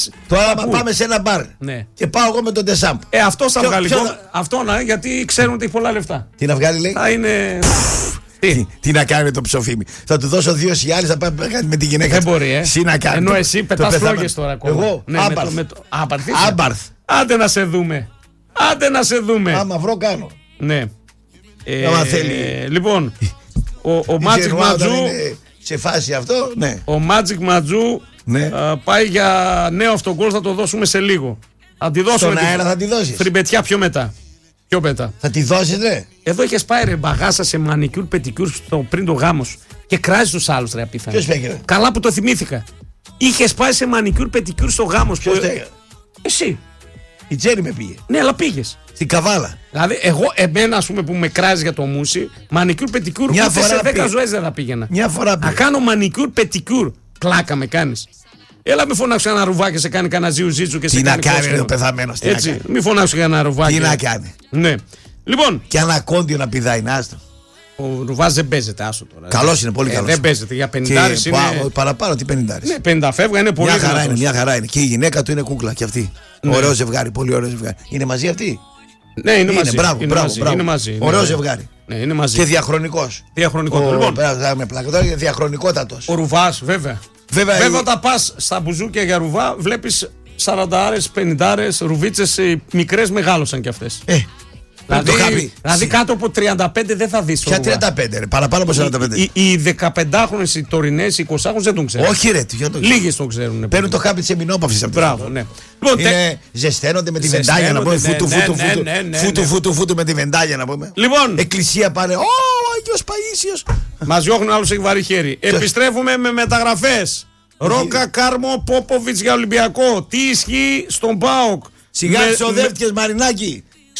πας. Τώρα πάμε σε ένα μπαρ. Ναι. Και πάω εγώ με τον Ντεσάμπ. Αυτό θα βγάλει. Αυτό γιατί ξέρουν ότι έχει πολλά λεφτά. Τι να βγάλει, λέει. Θα είναι. Τι να κάνει με το ψοφίμι. Θα του δώσω 2 σιάλες να πάει με τη γυναίκα. Δεν μπορεί, να κάνει. Ενώ εσύ πετάς φλόγες τώρα ακόμα. Εγώ, Άντε να σε δούμε. Άντε να σε δούμε. Άμα βρω κάνω. Ναι. Άμα θέλει. Λοιπόν, ο Magic Ματζού. Σε φάση αυτό, ναι. Ο Magic Ματζού πάει για νέο αυτογκόλ, θα το δώσουμε σε λίγο. Θα τη δώσουμε. Στον αέρα θα τη δώσεις. Φριμπετιά πιο μετά. Πιο μετά. Θα τη δώσεις, ρε. Εδώ είχες πάει ρε μπαγάσα σε μανικιούρ πετικιούρ πριν το γάμο σου. Και κράζεις τους άλλους ρε απίθανα. Ποιος πήγε? Καλά που το θυμήθηκα. Είχες πάει σε μανικιούρ πετικιούρ στο γάμο σου. Ποιος πήγε? Εσύ. Η Τζέρι με πήγε. Ναι, αλλά πήγες. Στην Καβάλα. Δηλαδή, εμένα ας πούμε που με κράζει για το μουσι, μανικιούρ πετικιούρ, ούτε σε 10 ζωές δεν θα πήγαινα. Μια φορά πήγε. Να κάνω μανικιούρ πετικιούρ. Πλάκα με κάνεις. Έλα, μη φωνάξω ένα ρουβάκι και σε κάνει κανένα ζιουζίτσου και σε κάνει. Τι να κάνει, ο πεθαμένος. Έτσι, μη φωνάξω για ένα ρουβάκι. Τι να κάνει. Ναι. Λοιπόν. Και ένα κόντιο να πηδάει, να άστο. Ο ρουβάς δεν παίζεται, άσο τώρα. Καλός είναι, πολύ καλός. Δεν παίζεται, για 50 είναι. Παραπάνω τι 50. Ναι, 50 φεύγα, είναι πολύ καλός. Μια χαρά είναι. Και η γυναίκα του είναι κούκλα κι αυτή. Ναι. Ωραίο ζευγάρι, πολύ ωραίο ζευγάρι. Είναι μαζί αυτή. Ναι, είναι μαζί. Μπράβο. Είναι μαζί. Ωραίο ζευγάρι. Ναι, είναι μαζί. Και διαχρονικός. Λοιπόν, με πλάκα τώρα είναι διαχρονικότατος. Ο ρουβάς, βέβαια. Βέβαια, όταν πας στα μπουζούκια για ρουβά, βλέπεις 40άρες, 50άρες, ρουβίτσες μικρές μεγάλωσαν κι αυτές. Δηλαδή κάτω από 35 δεν θα δεις. Ποια 35, ρε, παραπάνω από 45. Οι 15χρονες, οι τωρινές, οι 20χρονες δεν τον ξέρουν. Όχι, ρε, λίγες τον ξέρουν. Παίρνουν το χάπι της εμεινόπαυσης από μπράβο, ναι. Ζεσταίνονται με τη βεντάγια να πούμε. Φούτου με τη βεντάγια να πούμε. Λοιπόν. Εκκλησία πάνε. Ω, Άγιος Παΐσιος. Μας διώχνουν, άλλος έχει βαρύ χέρι. Επιστρέφουμε με μεταγραφές. Ρόκα, Κάρμο, Πόποβιτς για Ολυμπιακό. Τι ισχύει στον ΠΑΟΚ? Σιγά ξοδεύτηκες, Μαρινάκη.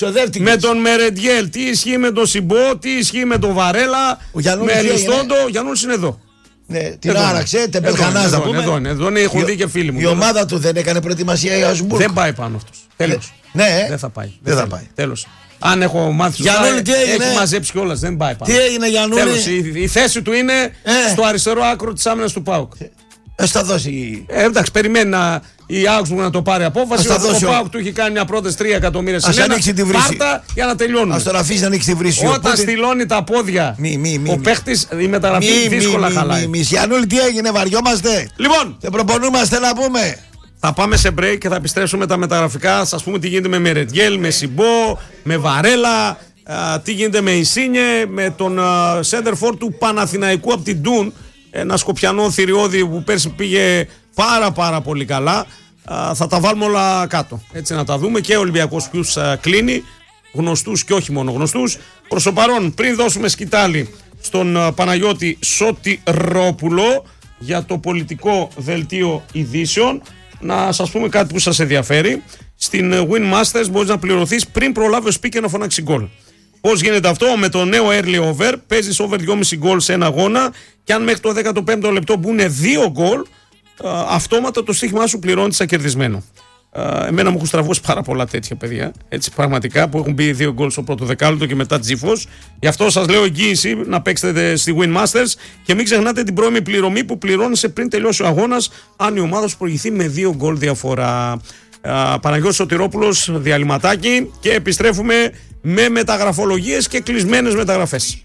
Με τον Μερεντιέλ, τι ισχύει με τον Σιμπό, τι ισχύει με τον Βαρέλα, με Ελιστόντο. Ο Γιαννούλης είναι εδώ. Ναι, την άραξε, τεμπελχανάς να πούμε. Εδώ έχουν δει και φίλοι μου. Η ομάδα του δεν έκανε προετοιμασία για Ασμπουργκ. Δεν πάει πάνω αυτός. Τέλος. Ναι, δεν θα πάει. Δεν θα πάει. Τέλος. Αν έχω μάθει σωστά, έχει μαζέψει κιόλας, δεν πάει πάνω. Τι έγινε, Γιαννούλη? Τέλος, η θέση του είναι στο αριστερό άκρο της άμυνας του ΠΑΟΚ. Θα δώσει. Εντάξει, περιμένει η Augsburg να το πάρει απόφαση. Ο ΠΑΟΚ του έχει κάνει μια πρόταση 3 εκατομμύρια συνένα. Πάρτα για να τελειώνουμε. Ας τον αφήσει να ανοίξει τη βρύση. Όταν στυλώνει τα πόδια ο παίχτης, η μεταγραφή δύσκολα χαλάει. Γιαννούλη, τι έγινε, βαριόμαστε? Λοιπόν, δεν προπονούμαστε να πούμε. Θα πάμε σε break και θα επιστρέψουμε με τα μεταγραφικά. Σας πούμε τι γίνεται με Μερεντιέλ, με Σιμπό, με Βαρέλα, τι γίνεται με Ισίνιε, με τον σέντερφορ του Παναθηναϊκού από την Ντούν. Ένα σκοπιανό θηριώδη που πέρσι πήγε πάρα πολύ καλά. Θα τα βάλουμε όλα κάτω. Έτσι να τα δούμε. Και ο Ολυμπιακός ποιους κλείνει. Γνωστούς και όχι μόνο γνωστούς. Προς το παρόν, πριν δώσουμε σκητάλη στον Παναγιώτη Σωτηρόπουλο για το πολιτικό δελτίο ειδήσεων, να σας πούμε κάτι που σας ενδιαφέρει. Στην Win Masters μπορείς να πληρωθείς πριν προλάβει ο speaker να φωνάξει γκολ. Πώς γίνεται αυτό? Με το νέο early over παίζεις over 2,5 γκολ σε ένα αγώνα και αν μέχρι το 15ο λεπτό μπουν 2 γκολ, αυτόματα το στοίχημά σου πληρώνεις ακερδισμένο. Εμένα μου έχουν στραβώσει πάρα πολλά τέτοια παιδιά, έτσι πραγματικά, που έχουν μπει 2 γκολ στο πρώτο δεκάλεπτο και μετά τζίφος. Γι' αυτό σας λέω εγγύηση να παίξετε στη Win Masters και μην ξεχνάτε την πρώιμη πληρωμή που πληρώνεσαι πριν τελειώσει ο αγώνας αν η ομάδα σου προηγηθεί με 2 γκολ διαφορά. Παναγιώτης Σωτηρόπουλος, διαλυματάκι και επιστρέφουμε με μεταγραφολογίες και κλεισμένες μεταγραφές.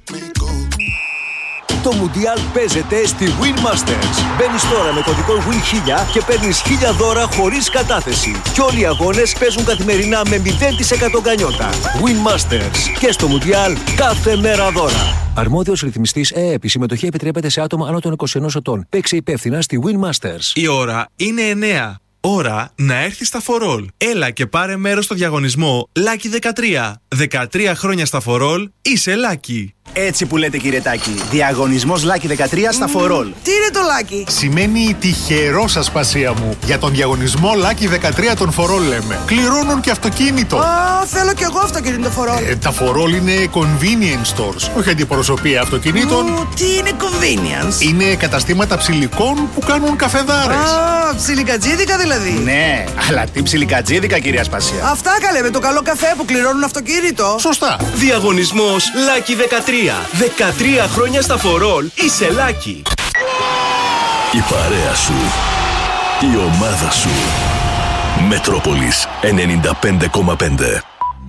Το Μουντιάλ παίζεται στη Win Masters. Μπαίνεις τώρα με κωδικό WIN1000 και παίρνεις 1000 δώρα χωρίς κατάθεση. Και όλοι οι αγώνες παίζουν καθημερινά με 0% γκανιότα. Win Masters. Και στο Μουντιάλ κάθε μέρα δώρα. Αρμόδιος ρυθμιστής ΕΕΠ. Η συμμετοχή επιτρέπεται σε άτομα άνω των 21 ετών. Παίξε υπεύθυνα στη Win Masters. Η ώρα είναι 9. Ώρα να έρθει στα For All. Έλα και πάρε μέρος στο διαγωνισμό Lucky 13. 13 χρόνια στα For All, είσαι Lucky. Έτσι που λέτε, κύριε Τάκη. Διαγωνισμός Lucky 13 στα For All. Τι είναι το Lucky? Σημαίνει τυχερό, ασπασία μου. Για τον διαγωνισμό Lucky 13 των For All λέμε. Κληρώνουν και αυτοκίνητο. Θέλω κι εγώ αυτοκίνητο For All. Τα For All είναι convenience stores, όχι αντιπροσωπεία αυτοκινήτων. Τι είναι convenience? Είναι καταστήματα ψηλικών που κάνουν καφεδάρες. Ψιλικατζίδικα δηλαδή. Ναι, αλλά τι ψιλικατζίδικα, κυρία Ασπασία. Αυτά καλέ, με το καλό καφέ που κληρώνουν αυτοκίνητο. Σωστά. Διαγωνισμός Lucky 13. 13 χρόνια στα For All, είσαι Lucky. Η παρέα σου, η ομάδα σου, Μετρόπολης 95,5.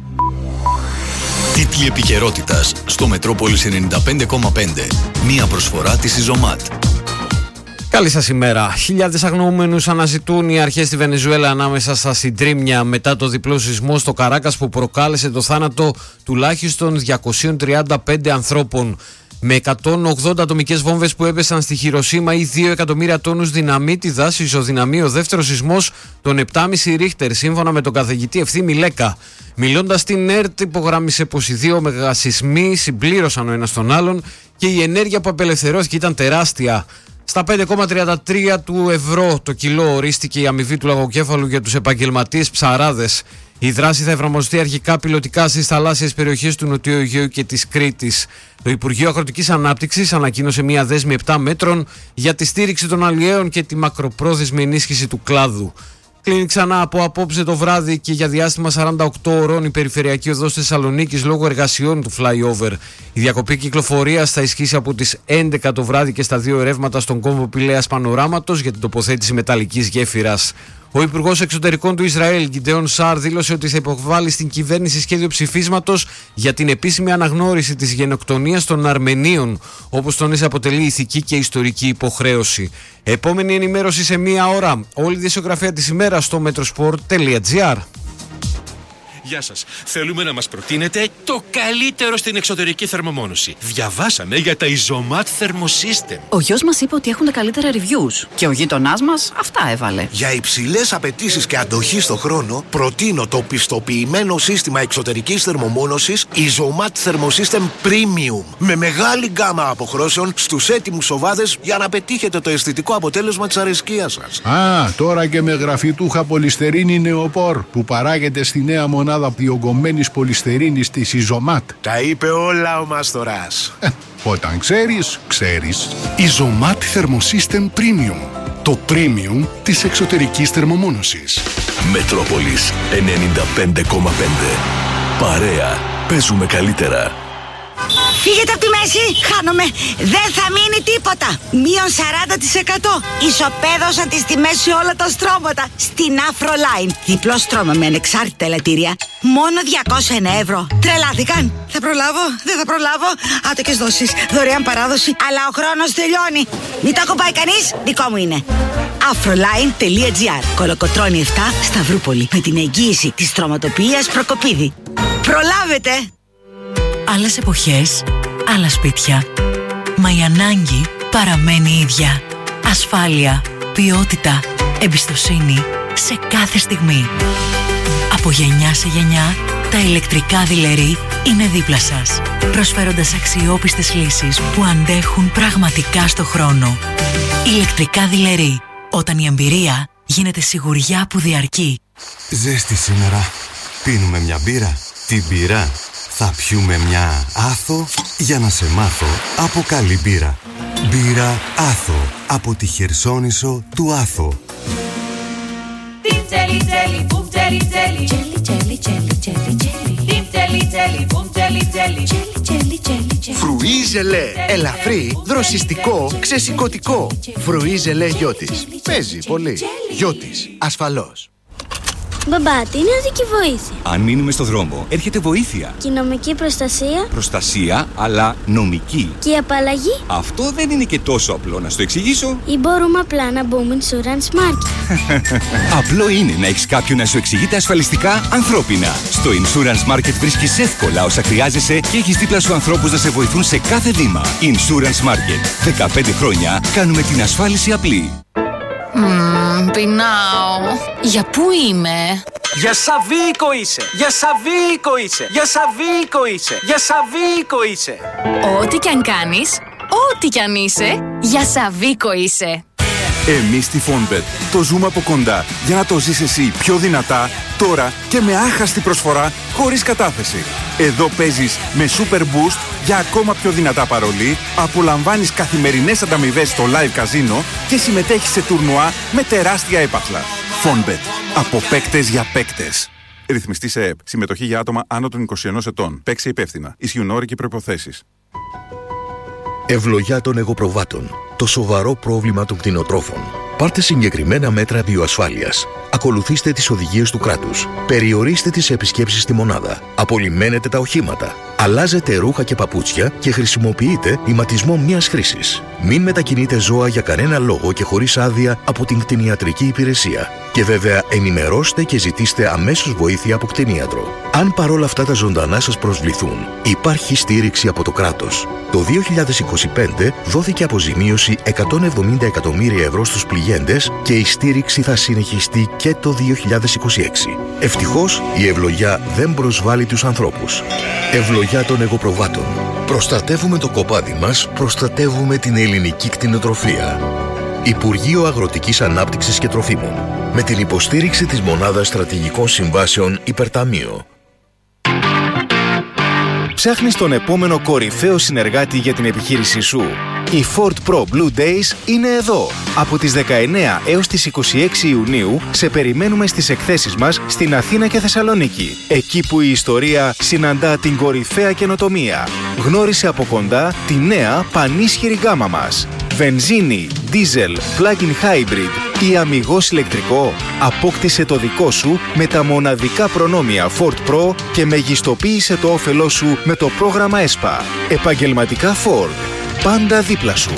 Τίτλοι επικαιρότητας στο Μετρόπολης 95,5. Μία προσφορά της Ιζωμάτ. Καλή σας ημέρα. Χιλιάδες αγνοούμενους αναζητούν οι αρχές στη Βενεζουέλα ανάμεσα στα συντρίμμια μετά το διπλό σεισμό στο Καράκας που προκάλεσε το θάνατο τουλάχιστον 235 ανθρώπων. Με 180 ατομικές βόμβες που έπεσαν στη Χιροσίμα ή 2 εκατομμύρια τόνους δυναμίτιδας, ισοδυναμεί ο δεύτερος σεισμός των 7,5 Ρίχτερ, σύμφωνα με τον καθηγητή Ευθύμη Λέκα. Μιλώντας στην ΕΡΤ, υπογράμμισε πως οι δύο μεγασεισμοί συμπλήρωσαν ο ένας τον άλλον και η ενέργεια που απελευθερώθηκε ήταν τεράστια. Στα 5,33 του ευρώ το κιλό ορίστηκε η αμοιβή του λαγοκέφαλου για τους επαγγελματίες ψαράδες. Η δράση θα εφαρμοστεί αρχικά πιλωτικά στις θαλάσσιες περιοχές του Νοτιού Αιγαίου και της Κρήτης. Το Υπουργείο Αγροτικής Ανάπτυξης ανακοίνωσε μια δέσμη 7 μέτρων για τη στήριξη των αλλιέων και τη μακροπρόθεσμη ενίσχυση του κλάδου. Κλείνει ξανά από απόψε το βράδυ και για διάστημα 48 ωρών η περιφερειακή οδός Θεσσαλονίκης λόγω εργασιών του flyover. Η διακοπή κυκλοφορίας θα ισχύσει από τις 11 το βράδυ και στα δύο ρεύματα στον κόμβο Πηλαίας Πανοράματος για την τοποθέτηση μεταλλικής γέφυρας. Ο Υπουργός Εξωτερικών του Ισραήλ, Γκιντεόν Σάρ, δήλωσε ότι θα υποβάλει στην κυβέρνηση σχέδιο ψηφίσματος για την επίσημη αναγνώριση της γενοκτονίας των Αρμενίων, όπως τόνισε αποτελεί ηθική και ιστορική υποχρέωση. Επόμενη ενημέρωση σε μία ώρα. Όλη η δισογραφία της ημέρας στο metrosport.gr. Γεια σας. Θέλουμε να μας προτείνετε το καλύτερο στην εξωτερική θερμομόνωση. Διαβάσαμε για τα Ιζωμάτ Thermosystem. Ο γιος μας είπε ότι έχουν τα καλύτερα reviews και ο γείτονάς μας αυτά έβαλε. Για υψηλές απαιτήσεις και αντοχή στο χρόνο, προτείνω το πιστοποιημένο σύστημα εξωτερικής θερμομόνωσης Ιζωμάτ Thermosystem Premium. Με μεγάλη γκάμα αποχρώσεων στους έτοιμους σοβάδες για να πετύχετε το αισθητικό αποτέλεσμα της αρεσκίας σας. Τώρα και με γραφιτούχα πολυστερίνη νεοπόρ που παράγεται στη νέα μονάδα διογκωμένης πολυστερίνης της Ιζωμάτ. Τα είπε όλα ο Μάστορας. Όταν ξέρεις, ξέρεις. Ιζωμάτ Thermosystem Premium. Το premium της εξωτερικής θερμομόνωσης. Μετρόπολης 95,5. Παρέα. Παίζουμε καλύτερα. Φύγετε από τη μέση, χάνομαι. Δεν θα μείνει τίποτα. Μείον 40%. Ισοπαίδωσαν τις τιμές σε όλα τα στρώματα. Στην Afroline. Διπλό στρώμα με ανεξάρτητα ελαττήρια. Μόνο 201 ευρώ. Τρελάθηκαν. Θα προλάβω, δεν θα προλάβω. Άτοκες δόσεις, δωρεάν παράδοση. Αλλά ο χρόνος τελειώνει. Μην το έχω πάει κανείς, δικό μου είναι. Afroline.gr. Κολοκοτρώνη 7, Σταυρούπολη. Με την εγγύηση της στρωματοποιίας Προκοπίδη. Προλάβετε. Άλλες εποχές, άλλα σπίτια. Μα η ανάγκη παραμένει ίδια. Ασφάλεια, ποιότητα, εμπιστοσύνη σε κάθε στιγμή. Από γενιά σε γενιά, τα ηλεκτρικά δειλερί είναι δίπλα σας, προσφέροντας αξιόπιστες λύσεις που αντέχουν πραγματικά στο χρόνο. Ηλεκτρικά δειλερί, όταν η εμπειρία γίνεται σιγουριά που διαρκεί. Ζέστη σήμερα. Πίνουμε μια μπύρα. Την μπύρα θα πιούμε μια Άθο για να σε μάθω από καλή μπύρα. Μπύρα Άθο από τη Χερσόνησο του Άθο. Φρουί ζελέ. Ελαφρύ, δροσιστικό, ξεσηκωτικό. Φρουί ζελέ Γιώτης. Παίζει πολύ. Γιώτης, ασφαλώς. Μπαμπά, τι είναι οδική βοήθεια? Αν μείνουμε στο δρόμο, έρχεται βοήθεια. Και η νομική προστασία? Προστασία, αλλά νομική. Και η απαλλαγή? Αυτό δεν είναι και τόσο απλό, να σου το εξηγήσω. Ή μπορούμε απλά να μπούμε Insurance Market? Απλό είναι να έχεις κάποιον να σου εξηγείται ασφαλιστικά ανθρώπινα. Στο Insurance Market βρίσκεις εύκολα όσα χρειάζεσαι και έχεις δίπλα σου ανθρώπους να σε βοηθούν σε κάθε βήμα. Insurance Market. 15 χρόνια κάνουμε την ασφάλιση απλή. Πεινάω. Για πού είμαι? Για Σαββίκο είσαι. Για Σαββίκο είσαι. Για Σαββίκο είσαι. Για Σαββίκο είσαι. Ό,τι κι αν κάνεις, ό,τι κι αν είσαι, για Σαββίκο είσαι. Εμείς στη Fonbet το ζούμε από κοντά για να το ζεις εσύ πιο δυνατά, τώρα και με άχαστη προσφορά χωρίς κατάθεση. Εδώ παίζεις με Super Boost για ακόμα πιο δυνατά παρολί, απολαμβάνεις καθημερινές ανταμοιβές στο live καζίνο και συμμετέχεις σε τουρνουά με τεράστια έπαθλα. Fonbet. Από παίκτες για παίκτες. Ρυθμιστή σε ΕΠ. Συμμετοχή για άτομα άνω των 21 ετών. Παίξε υπεύθυνα. Ισχύουν όροι και προϋποθέσεις. Ευλογιά των εγωπροβάτων. Το σοβαρό πρόβλημα των κτηνοτρόφων. Πάρτε συγκεκριμένα μέτρα βιοασφάλειας. Ακολουθήστε τις οδηγίες του κράτους. Περιορίστε τις επισκέψεις στη μονάδα. Απολυμμένετε τα οχήματα. Αλλάζετε ρούχα και παπούτσια και χρησιμοποιείτε ηματισμό μιας χρήσης. Μην μετακινείτε ζώα για κανένα λόγο και χωρίς άδεια από την κτηνιατρική υπηρεσία. Και βέβαια ενημερώστε και ζητήστε αμέσως βοήθεια από κτηνίατρο. Αν παρόλα αυτά τα ζωντανά σας προσβληθούν, υπάρχει στήριξη από το κράτος. Το 2025 δόθηκε αποζημίωση 170 εκατομμύρια ευρώ στους πληγέντες και η στήριξη θα συνεχιστεί και το 2026. Ευτυχώς η ευλογιά δεν προσβάλλει τους ανθρώπους. Ευλογιά των εγωπροβάτων. Προστατεύουμε το κοπάδι μας, προστατεύουμε την ελληνική κτηνοτροφία. Υπουργείο Αγροτικής Ανάπτυξης και Τροφίμων. Με την υποστήριξη της Μονάδας Στρατηγικών Συμβάσεων Υπερταμείο. Ψάχνεις τον επόμενο κορυφαίο συνεργάτη για την επιχείρησή σου. Οι Ford Pro Blue Days είναι εδώ. Από τις 19 έως τις 26 Ιουνίου σε περιμένουμε στις εκθέσεις μας στην Αθήνα και Θεσσαλονίκη. Εκεί που η ιστορία συναντά την κορυφαία καινοτομία. Γνώρισε από κοντά τη νέα πανίσχυρη γκάμα μας. Βενζίνη, diesel, plug-in hybrid ή αμιγώς ηλεκτρικό. Απόκτησε το δικό σου με τα μοναδικά προνόμια Ford Pro και μεγιστοποίησε το όφελό σου με το πρόγραμμα ESPA. Επαγγελματικά Ford. Πάντα δίπλα σου.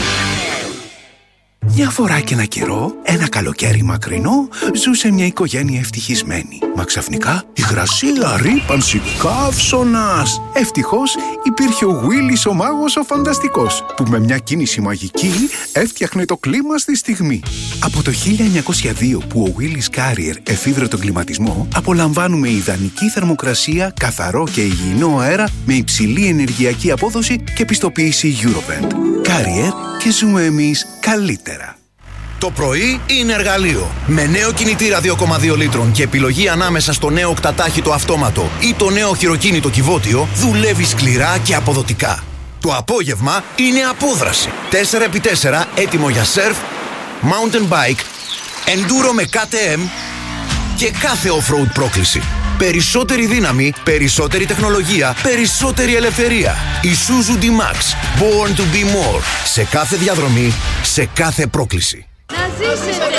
Μια φορά και ένα καιρό, ένα καλοκαίρι μακρινό, ζούσε μια οικογένεια ευτυχισμένη. Μα ξαφνικά υγρασία, ρύπανση, καύσωνας. Ευτυχώς υπήρχε ο Willis ο μάγος ο φανταστικός, που με μια κίνηση μαγική έφτιαχνε το κλίμα στη στιγμή. Από το 1902 που ο Willis Carrier εφήβρε τον κλιματισμό, απολαμβάνουμε ιδανική θερμοκρασία, καθαρό και υγιεινό αέρα με υψηλή ενεργειακή απόδοση και πιστοποίηση Eurovent. Carrier, και ζούμε εμείς καλύτερα. Το πρωί είναι εργαλείο. Με νέο κινητήρα 2,2 λίτρων και επιλογή ανάμεσα στο νέο οκτατάχυτο αυτόματο ή το νέο χειροκίνητο κυβότιο, δουλεύει σκληρά και αποδοτικά. Το απόγευμα είναι απόδραση. 4x4 έτοιμο για surf, mountain bike, enduro με KTM και κάθε off-road πρόκληση. Περισσότερη δύναμη, περισσότερη τεχνολογία, περισσότερη ελευθερία. Isuzu D-Max. Born to be more. Σε κάθε διαδρομή, σε κάθε πρόκληση. Να ζήσετε!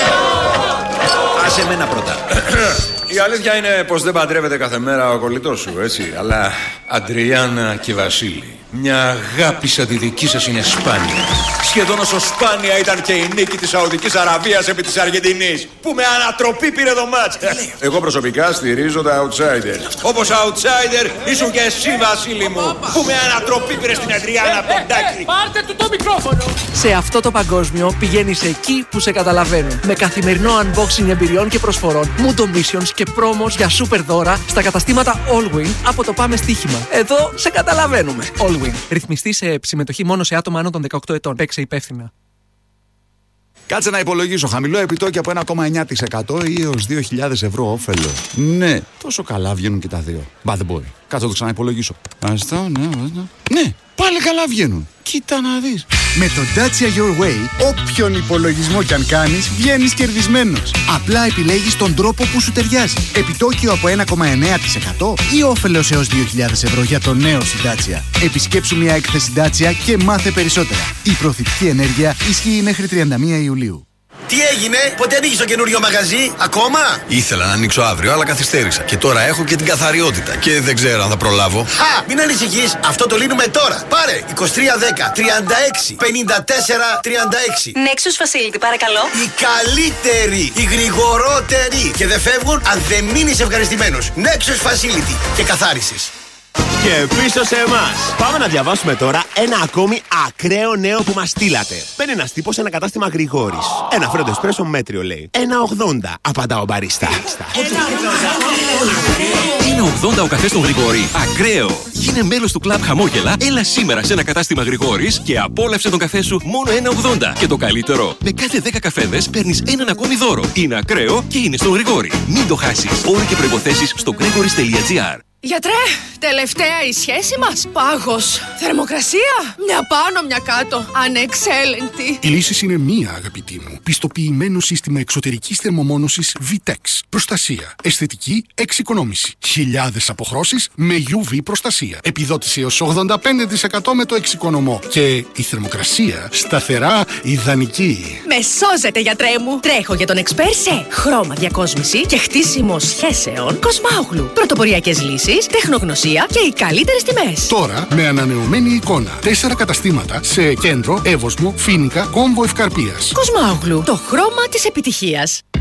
Άσε εμένα πρώτα. Η αλήθεια είναι πως δεν παντρεύεται κάθε μέρα ο κολλητός σου, έτσι. Αλλά Αντριάννα και Βασίλη, μια αγάπη σαν τη δική σας είναι σπάνια. Σχεδόν όσο σπάνια ήταν και η νίκη της Σαουδικής Αραβίας επί της Αργεντινής, που με ανατροπή πήρε το μάτς. Εγώ προσωπικά στηρίζω τα outsider. Όπως outsider ήσουν και εσύ, Βασίλη μου, που με ανατροπή πήρε στην Αντριάννα από τον Τάκη. Πάρτε του το μικρόφωνο! Σε αυτό το παγκόσμιο πηγαίνεις εκεί που σε καταλαβαίνουν. Με καθημερινό unboxing εμπειριών και προσφορών, Mundo Missions και promos για super δώρα στα καταστήματα Allwin από το Πάμε Στοίχημα. Εδώ σε καταλαβαίνουμε. Allwin. Ρυθμιστή σε συμμετοχή μόνο σε άτομα άνω των 18 ετών. Παίξε υπεύθυνα. Κάτσε να υπολογίσω. Χαμηλό επιτόκιο από 1,9% ή έως 2.000 ευρώ όφελο. Ναι, τόσο καλά βγαίνουν και τα δύο. Μπα, δεν μπορεί. Κάτσε να το ξαναυπολογίσω. Ναι, πάλι καλά βγαίνουν. Κοίτα να δεις. Με το Dacia Your Way, όποιον υπολογισμό κι αν κάνεις, βγαίνεις κερδισμένος. Απλά επιλέγεις τον τρόπο που σου ταιριάζει. Επιτόκιο από 1,9% ή όφελος έως 2.000 ευρώ για το νέο σου Dacia. Επισκέψου μια έκθεση Dacia και μάθε περισσότερα. Η προθετική ενέργεια ισχύει μέχρι 31 Ιουλίου. Τι έγινε, πότε ανοίγεις το καινούριο μαγαζί, ακόμα? Ήθελα να ανοίξω αύριο, αλλά καθυστέρησα. Και τώρα έχω και την καθαριότητα. Και δεν ξέρω αν θα προλάβω. Χα! Μην ανησυχείς, αυτό το λύνουμε τώρα. Πάρε 2310 36 54 36. Nexus Facility, παρακαλώ. Η καλύτερη, η γρηγορότερη. Και δεν φεύγουν αν δεν μείνεις ευχαριστημένος. Nexus Facility και καθάρισες. Και πίσω σε εμάς. Πάμε να διαβάσουμε τώρα ένα ακόμη ακραίο νέο που μας στείλατε. Μπαίνει ένας τύπος σε ένα κατάστημα Γρηγόρης. Ένα φρέντο εσπρέσο μέτριο λέει. 1,80. Απαντά ο μπαρίστα. 1,80 ο καφές στον Γρηγόρη. Ακραίο. Γίνε μέλος του κλαμπ Χαμόγελα. Έλα σήμερα σε ένα κατάστημα Γρηγόρης και απόλαυσε τον καφέ σου μόνο 1,80. Και το καλύτερο, με κάθε 10 καφέδες παίρνεις έναν ακόμη δώρο. Είναι ακραίο και είναι στον Γρηγόρη. Μην το χάσεις. Όροι και προϋποθέσεις στο gregoris.gr. Γιατρέ, τελευταία η σχέση μας. Πάγος. Θερμοκρασία. Μια πάνω, μια κάτω. Ανεξέλεγκτη. Η λύση είναι μία, αγαπητή μου. Πιστοποιημένο σύστημα εξωτερικής θερμομόνωσης VTEX. Προστασία. Αισθητική εξοικονόμηση. Χιλιάδες αποχρώσεις με UV προστασία. Επιδότηση έως 85% με το εξοικονομό. Και η θερμοκρασία σταθερά ιδανική. Με σώζετε, γιατρέ μου. Τρέχω για τον εξπέρ σε χρώμα διακόσμηση και χτίσιμο σχέσεων Κοσμάογλου. Πρωτοποριακές λύσεις, τεχνογνωσία και οι καλύτερες τιμές. Τώρα με ανανεωμένη εικόνα. 4 καταστήματα σε Κέντρο, Εύωσμο, Φοίνικα, Κόμβο Ευκαρπίας. Κοσμάογλου. Το χρώμα της επιτυχίας.